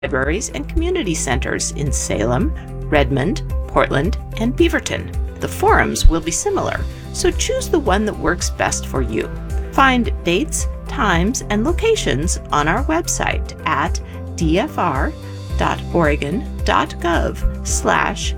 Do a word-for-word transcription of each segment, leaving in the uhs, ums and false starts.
libraries and community centers in Salem, Redmond, Portland, and Beaverton. The forums will be similar, so choose the one that works best for you. Find dates, times, and locations on our website at dfr.oregon.gov slash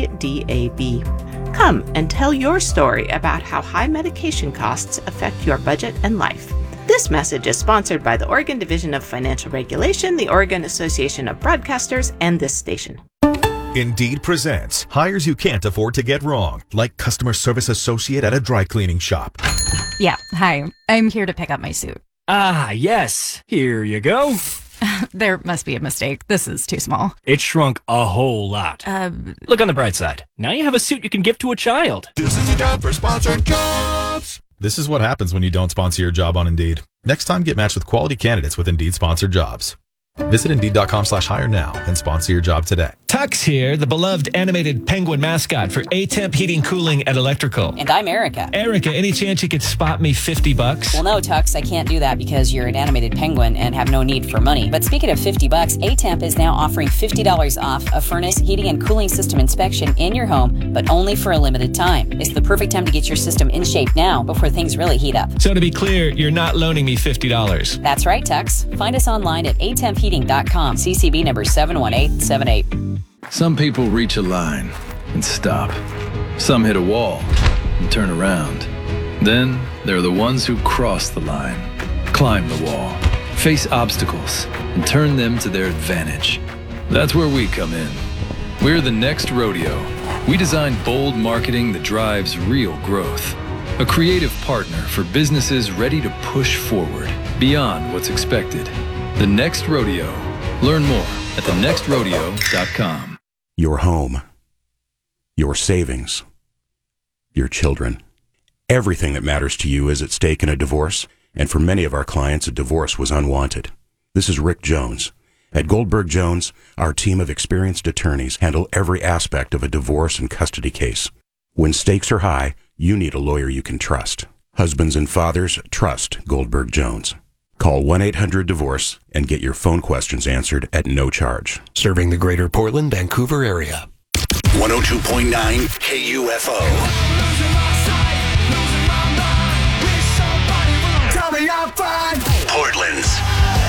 PDAB. Come and tell your story about how high medication costs affect your budget and life. This message is sponsored by the Oregon Division of Financial Regulation, the Oregon Association of Broadcasters, and this station. Indeed presents hires you can't afford to get wrong, like customer service associate at a dry cleaning shop. Yeah, hi. I'm here to pick up my suit. Ah, yes. Here you go. There must be a mistake. This is too small. It shrunk a whole lot. Uh, Look on the bright side. Now you have a suit you can give to a child. This is your job for sponsored jobs. This is what happens when you don't sponsor your job on Indeed. Next time, get matched with quality candidates with Indeed sponsored jobs. Visit Indeed.com slash hire now and sponsor your job today. Tux here, the beloved animated penguin mascot for A-Temp Heating, Cooling, and Electrical. And I'm Erica. Erica, any chance you could spot me fifty bucks? Well, no, Tux, I can't do that because you're an animated penguin and have no need for money. But speaking of fifty bucks, A-Temp is now offering fifty dollars off a furnace, heating, and cooling system inspection in your home, but only for a limited time. It's the perfect time to get your system in shape now before things really heat up. So to be clear, you're not loaning me fifty dollars. That's right, Tux. Find us online at a temp heating dot com, C C B number seven one eight seven eight. Some people reach a line and stop. Some hit a wall and turn around. Then there are the ones who cross the line, climb the wall, face obstacles, and turn them to their advantage. That's where we come in. We're the Next Rodeo. We design bold marketing that drives real growth. A creative partner for businesses ready to push forward beyond what's expected. The Next Rodeo. Learn more at the next rodeo dot com. Your home, your savings, your children. Everything that matters to you is at stake in a divorce, and for many of our clients, a divorce was unwanted. This is Rick Jones. At Goldberg Jones, our team of experienced attorneys handle every aspect of a divorce and custody case. When stakes are high, you need a lawyer you can trust. Husbands and fathers, trust Goldberg Jones. Call one eight hundred divorce and get your phone questions answered at no charge. Serving the greater Portland, Vancouver area. one oh two point nine K U F O. Portland's